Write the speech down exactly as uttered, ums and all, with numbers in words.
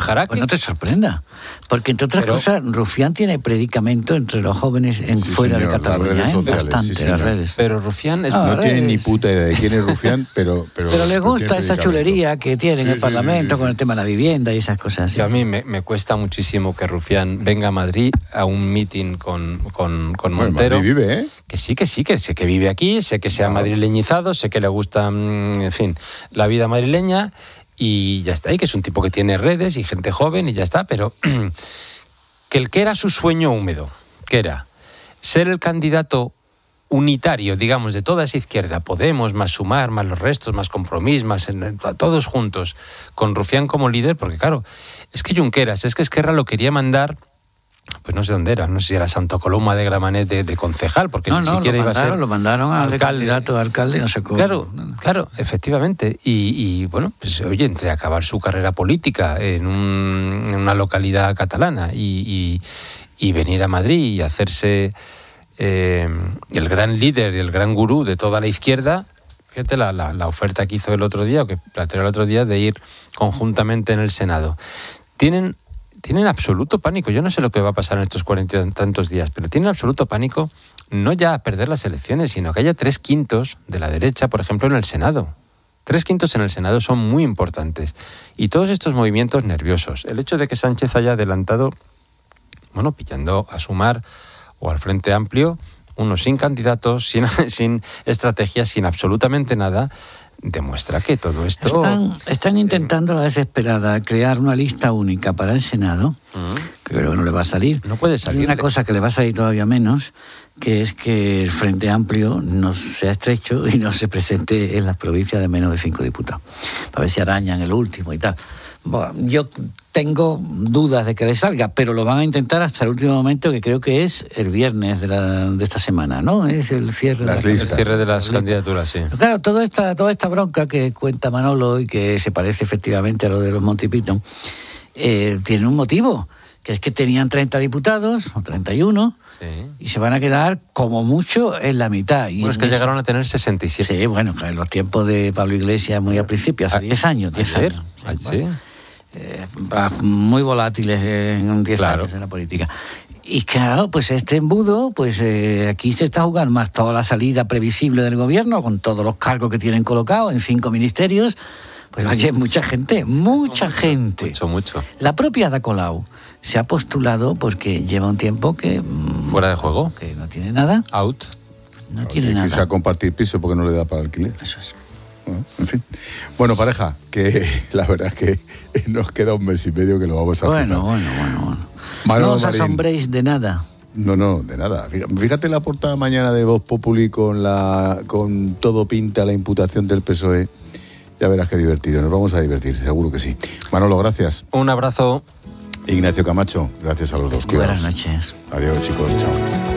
Ojalá que... Pues no te sorprenda, porque entre otras Pero... cosas, Rufián tiene predicamento entre los jóvenes en sí, fuera señor, de Cataluña, las redes ¿eh? sociales, Bastante, sí, las señor. redes. Pero Rufián es... Ah, No redes. tienen ni puta idea de quién es Rufián, pero... Pero, Pero les pero gusta tiene esa predicamento. chulería que tiene en Sí, el sí, Parlamento sí, sí, con sí. el tema de la vivienda y esas cosas. Yo a sí, mí sí. me, me cuesta muchísimo que Rufián venga a Madrid a un meeting con, con, con Bueno, en Montero. Madrid vive, ¿eh? Que sí, que sí, que sé que vive aquí, sé que se ha Claro. madrileñizado, sé que le gusta, mm, en fin, la vida madrileña y ya está, y que es un tipo que tiene redes y gente joven y ya está, pero que el que era su sueño húmedo, que era ser el candidato unitario, digamos, de toda esa izquierda, Podemos, más Sumar, más los restos, más Compromís, más en, todos juntos, con Rufián como líder, porque claro, es que Junqueras, es que Esquerra lo quería mandar, pues no sé dónde era, no sé si era Santo Coloma de Gramenet de, de concejal, porque No, ni no, siquiera lo iba a mandaron, ser lo mandaron al alcalde. candidato a alcalde, no sé cómo. Claro, claro, efectivamente. Y, y bueno, pues oye, entre acabar su carrera política en, un, en una localidad catalana y, y, y venir a Madrid y hacerse eh, el gran líder y el gran gurú de toda la izquierda, fíjate la, la, la oferta que hizo el otro día, o que planteó el otro día, de ir conjuntamente en el Senado. Tienen... Tienen absoluto pánico. Yo no sé lo que va a pasar en estos cuarenta y tantos días, pero tienen absoluto pánico no ya a perder las elecciones, sino que haya tres quintos de la derecha, por ejemplo, en el Senado. Tres quintos en el Senado son muy importantes. Y todos estos movimientos nerviosos, el hecho de que Sánchez haya adelantado, bueno, pillando a Sumar o al Frente Amplio, unos sin candidatos, sin, sin estrategias, sin absolutamente nada, demuestra que todo esto... Están, están intentando a la desesperada crear una lista única para el Senado, Uh-huh. que creo que no le va a salir. No puede Y salir. una cosa que le va a salir todavía menos, que es que el Frente Amplio no sea estrecho y no se presente en las provincias de menos de cinco diputados. Para ver si arañan el último y tal. Bueno, yo tengo dudas de que le salga, pero lo van a intentar hasta el último momento, que creo que es el viernes de, la, de esta semana, ¿no? Es el cierre Las de El listas. cierre de las candidaturas, sí. Pero claro, toda esta, toda esta bronca que cuenta Manolo y que se parece efectivamente a lo de los Monty Python, eh, tiene un motivo, que es que tenían treinta diputados, o treinta y uno, Sí. y se van a quedar como mucho en la mitad. Y Bueno, es que en llegaron a tener sesenta y eso- siete. Sí, bueno, en los tiempos de Pablo Iglesias, muy al principio, hace A- diez años, diez ayer, años. ah, sí. bueno, eh, muy volátiles en diez Claro. años en la política. Y claro, pues este embudo, pues eh, aquí se está jugando más toda la salida previsible del gobierno, con todos los cargos que tienen colocados en cinco ministerios. Pues oye, mucha gente, mucha Mucho, gente. Mucho, mucho. La propia Ada Colau se ha postulado porque lleva un tiempo que... mm, Fuera de juego. Que no tiene nada, Out. no tiene Que nada. quise a compartir piso porque no le da para alquiler. Eso es. Bueno, en fin. Bueno, pareja, que la verdad es que nos queda un mes y medio que lo vamos a hacer. Bueno, bueno, bueno, bueno. Manolo No os Marín. asombréis de nada. No, no, de nada. Fíjate la portada mañana de Voz Populi con la con todo pinta la imputación del P S O E. Ya verás qué divertido. Nos vamos a divertir, seguro que sí. Manolo, gracias. Un abrazo. Ignacio Camacho, gracias a los dos. Buenas Cuidaos. noches. Adiós, chicos. Chao.